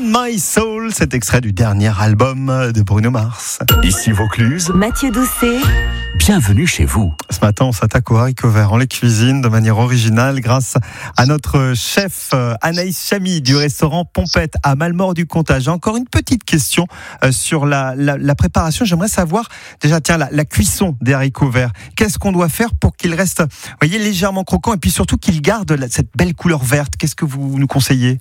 My Soul, cet extrait du dernier album de Bruno Mars. Ici Vaucluse, Mathieu Doucet. bienvenue chez vous. Ce matin, on s'attaque aux haricots verts. On les cuisine de manière originale grâce à notre chef Anaïs Chamy du restaurant Pompette à Malmort-du-Comtat. J'ai encore une petite question sur la préparation. J'aimerais savoir déjà, la cuisson des haricots verts. Qu'est-ce qu'on doit faire pour qu'ils restent, légèrement croquants et puis surtout qu'ils gardent cette belle couleur verte? Qu'est-ce que vous nous conseillez?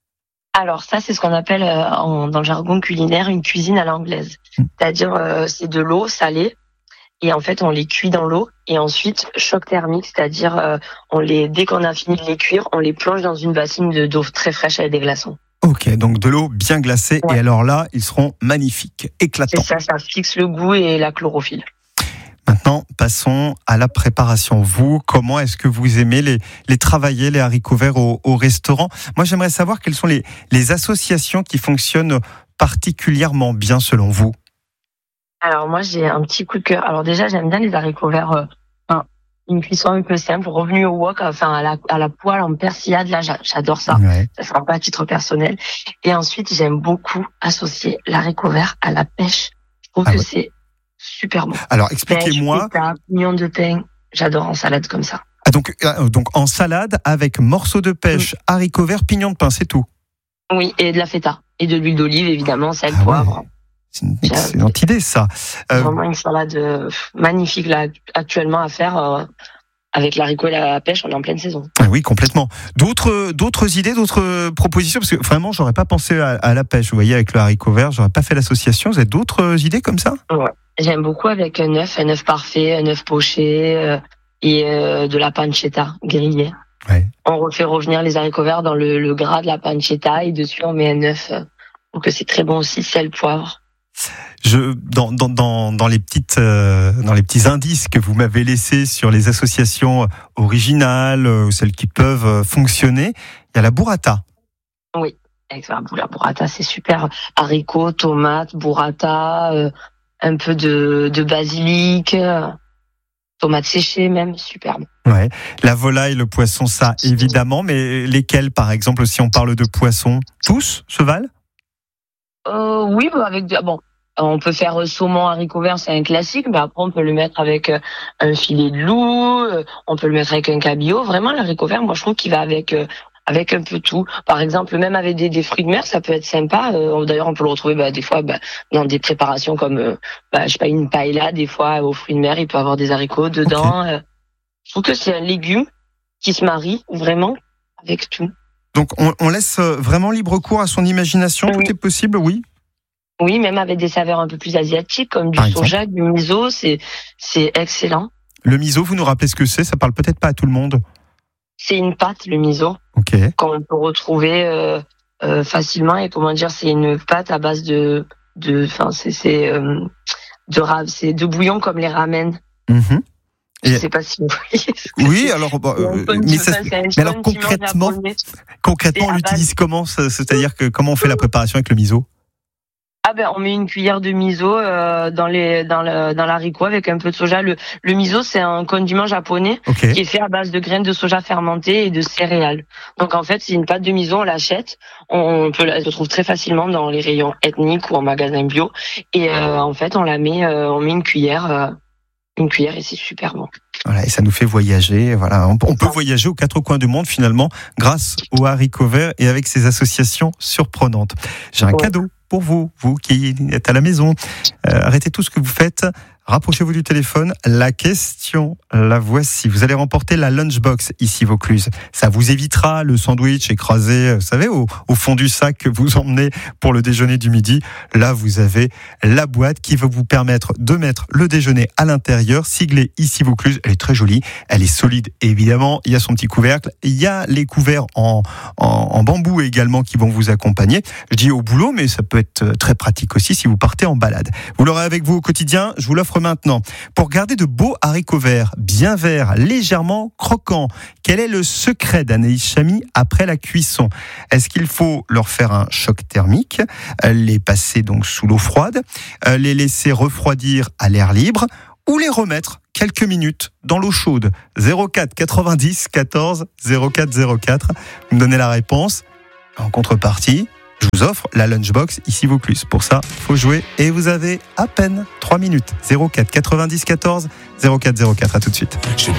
Alors ça, c'est ce qu'on appelle dans le jargon culinaire une cuisine à l'anglaise. C'est-à-dire c'est de l'eau salée et en fait on les cuit dans l'eau et ensuite choc thermique, c'est-à-dire dès qu'on a fini de les cuire, on les plonge dans une bassine d'eau très fraîche avec des glaçons. Ok, donc de l'eau bien glacée, ouais. Et alors là, ils seront magnifiques, éclatants. C'est ça fixe le goût et la chlorophylle. Maintenant, passons à la préparation. Vous, comment est-ce que vous aimez les travailler, les haricots verts au restaurant? Moi, j'aimerais savoir quelles sont les associations qui fonctionnent particulièrement bien selon vous. Alors moi, j'ai un petit coup de cœur. Alors déjà, j'aime bien les haricots verts, une cuisson un peu simple, revenu au wok, à la poêle en persillade. Là, j'adore ça. Ouais. Ça sera pas à titre personnel. Et ensuite, j'aime beaucoup associer l'haricot vert à la pêche. Je trouve que c'est super bon. Alors, expliquez-moi. Pignon de thym, j'adore en salade comme ça. Ah, donc en salade avec morceaux de pêche, haricots verts, pignon de thym, c'est tout. Oui, et de la feta et de l'huile d'olive évidemment, sel, poivre. Ouais. C'est une excellente idée ça. Vraiment une salade magnifique là actuellement à faire avec l'haricot et la pêche, on est en pleine saison. Ah oui, complètement. D'autres idées, d'autres propositions, parce que vraiment, j'aurais pas pensé à la pêche. Vous voyez, avec le haricot vert, j'aurais pas fait l'association. Vous avez d'autres idées comme ça? Ouais. J'aime beaucoup avec un œuf parfait, un œuf poché et de la pancetta grillée. Ouais. On refait revenir les haricots verts dans le gras de la pancetta et dessus on met un œuf. Donc c'est très bon aussi, sel, poivre. Dans les petits indices que vous m'avez laissés sur les associations originales, celles qui peuvent fonctionner, il y a la burrata. Oui, la burrata c'est super. Haricots, tomates, burrata, un peu de basilic, tomates séchées même, superbe. Ouais, la volaille, le poisson, ça évidemment, mais lesquels par exemple si on parle de poissons? Tous se valent? Oui, on peut faire saumon haricot vert, c'est un classique, mais après on peut le mettre avec un filet de loup, on peut le mettre avec un cabillaud. Vraiment, l'haricot vert, moi je trouve qu'il va avec un peu tout. Par exemple, même avec des fruits de mer, ça peut être sympa. D'ailleurs, on peut le retrouver des fois dans des préparations comme une paella, des fois aux fruits de mer, il peut avoir des haricots dedans. Okay. Je trouve que c'est un légume qui se marie vraiment avec tout. Donc on laisse vraiment libre cours à son imagination, oui. Tout est possible, oui. Oui, même avec des saveurs un peu plus asiatiques comme du soja, du miso, c'est excellent. Le miso, vous nous rappelez ce que c'est? Ça parle peut-être pas à tout le monde. C'est une pâte, le miso, qu'on peut retrouver facilement. Et c'est une pâte à base c'est de bouillon comme les ramen. Mm-hmm. Je sais pas si vous voyez. Oui, alors, mais alors concrètement, on l'utilise comment? C'est-à-dire que comment on fait la préparation avec le miso? On met une cuillère de miso dans l'haricot avec un peu de soja. Le miso, c'est un condiment japonais qui est fait à base de graines de soja fermentées et de céréales. Donc en fait, c'est une pâte de miso, on l'achète, on le trouve très facilement dans les rayons ethniques ou en magasin bio. Et en fait, on met une cuillère et c'est super bon. Voilà, et ça nous fait voyager. Voilà, on peut voyager aux quatre coins du monde finalement grâce aux haricots verts et avec ces associations surprenantes. J'ai un cadeau pour vous qui êtes à la maison. Arrêtez tout ce que vous faites. Rapprochez-vous du téléphone. La question, la voici. Vous allez remporter la lunchbox ici Vaucluse. Ça vous évitera le sandwich écrasé, vous savez, au fond du sac que vous emmenez pour le déjeuner du midi. Là, vous avez la boîte qui va vous permettre de mettre le déjeuner à l'intérieur, siglée ici Vaucluse. Elle est très jolie, elle est solide évidemment. Il y a son petit couvercle. Il y a les couverts en bambou également qui vont vous accompagner. Je dis au boulot, mais ça peut être très pratique aussi si vous partez en balade. Vous l'aurez avec vous au quotidien. Je vous l'offre maintenant. Pour garder de beaux haricots verts, bien verts, légèrement croquants, quel est le secret d'Anaïs Chamy après la cuisson? Est-ce qu'il faut leur faire un choc thermique, les passer donc sous l'eau froide, les laisser refroidir à l'air libre ou les remettre quelques minutes dans l'eau chaude? 04 90 14 04 04. Vous me donnez la réponse. En contrepartie, vous offre la Lunchbox ici Vaucluse. Pour ça, faut jouer et vous avez à peine 3 minutes. 04 90 14 04 04. À tout de suite.